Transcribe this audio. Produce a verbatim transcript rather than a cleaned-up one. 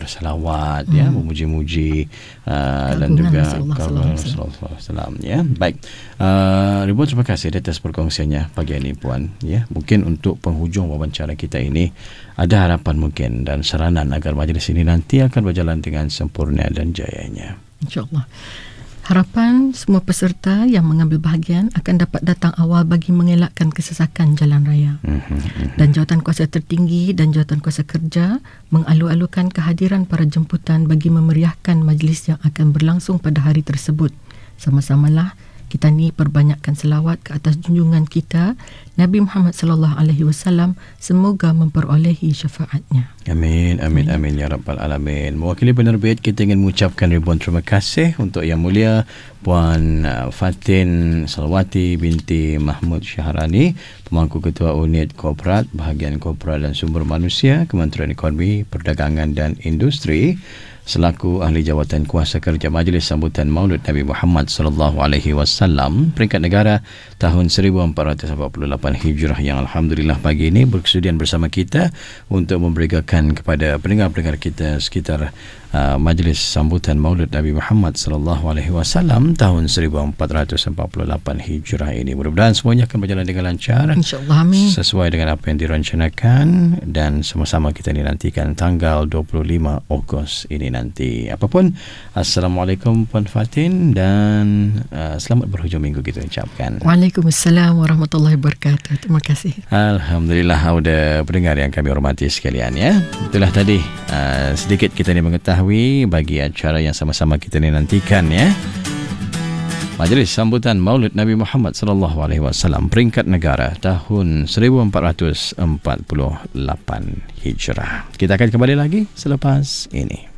bersalawat, hmm. ya, memuji-muji uh, dan juga Rasulullah sallallahu alaihi wasallam, ya. Baik. Uh, Ribuan terima kasih atas perkongsiannya pagi ini Puan, ya. Mungkin untuk penghujung wawancara kita ini ada harapan mungkin dan saranan agar majlis ini nanti akan berjalan dengan sempurna dan jayanya. InsyaAllah. Harapan semua peserta yang mengambil bahagian akan dapat datang awal bagi mengelakkan kesesakan jalan raya. Mm-hmm. Dan jawatan kuasa tertinggi dan jawatan kuasa kerja mengalu-alukan kehadiran para jemputan bagi memeriahkan majlis yang akan berlangsung pada hari tersebut. Sama-samalah kita ni perbanyakkan selawat ke atas junjungan kita Nabi Muhammad sallallahu alaihi wasallam, semoga memperolehi syafaatnya. Amin, amin, amin ya rabbal alamin. Mewakili penerbit, kita ingin mengucapkan ribuan terima kasih untuk Yang Mulia Puan Fatin Salawati binti Mahmud Syahrani, pemangku Ketua Unit Korporat, Bahagian Korporat dan Sumber Manusia, Kementerian Ekonomi, Perdagangan dan Industri, selaku ahli jawatan kuasa kerja Majlis Sambutan Maulud Nabi Muhammad sallallahu alaihi wasallam peringkat negara tahun seribu empat ratus empat puluh lapan Hijrah, yang alhamdulillah pagi ini berkesudian bersama kita untuk memberikan kepada pendengar-pendengar kita sekitar uh, Majlis Sambutan Maulud Nabi Muhammad sallallahu alaihi wasallam tahun seribu empat ratus empat puluh lapan Hijrah ini. Mudah-mudahan semuanya akan berjalan dengan lancar, insyaallah, amin, sesuai dengan apa yang direncanakan, dan sama-sama kita dinantikan tanggal dua puluh lima Ogos ini nanti. Apapun, Assalamualaikum Puan Fatin, dan uh, selamat berhujung minggu kita ucapkan. Waalaikumsalam warahmatullahi wabarakatuh. Terima kasih. Alhamdulillah, ada pendengar yang kami hormati sekalian, ya. Itulah tadi uh, sedikit kita ni mengetahui bagi acara yang sama-sama kita ni nantikan, ya. Majlis Sambutan Maulud Nabi Muhammad sallallahu alaihi wasallam peringkat negara tahun seribu empat ratus empat puluh lapan Hijrah. Kita akan kembali lagi selepas ini.